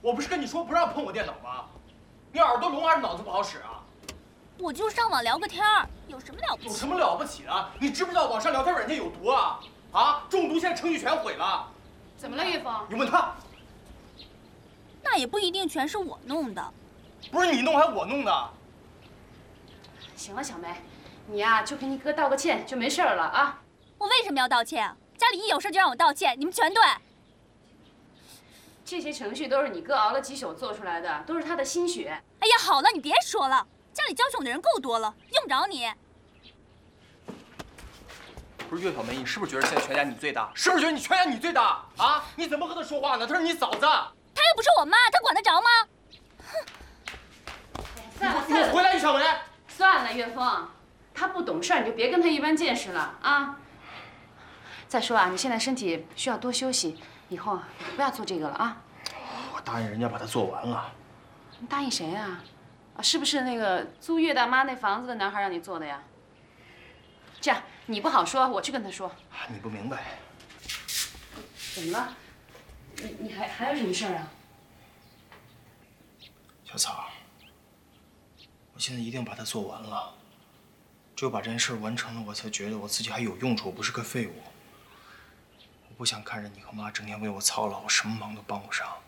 我不是跟你说不让碰我电脑吗？你耳朵聋还是脑子不好使啊？ 我就上网聊个天儿，有什么了不起？ 有什么了不起的？你知不知道网上聊天软件有毒啊？啊，中毒现在程序全毁了。 怎么了，岳峰？ 你问他。 那也不一定全是我弄的。 不是你弄还是我弄的？ 行了，小梅，你呀就跟你哥道个歉就没事了啊。 我为什么要道歉啊？家里一有事就让我道歉，你们全对。 这些程序都是你哥熬了几宿做出来的，都是他的心血。 哎呀，好了，你别说了，家里教训我的人够多了，用不着你。 不是岳小梅，你是不是觉得现在全家你最大？是不是觉得你全家你最大啊？你怎么和他说话呢？她是你嫂子。 她又不是我妈，她管得着吗？ 算了， 你给我回来，岳小梅。 算了，岳峰，他不懂事儿，你就别跟他一般见识了啊。再说啊，你现在身体需要多休息，以后不要做这个了啊。 我答应人家把它做完了。 你答应谁呀？啊，是不是那个租岳大妈那房子的男孩让你做的呀？这样你不好说，我去跟他说。 你不明白。 怎么了？你还有什么事儿啊？ 小草，我现在一定把它做完了。只有把这件事完成了，我才觉得我自己还有用处，我不是个废物。我不想看着你和妈整天为我操劳，我什么忙都帮不上。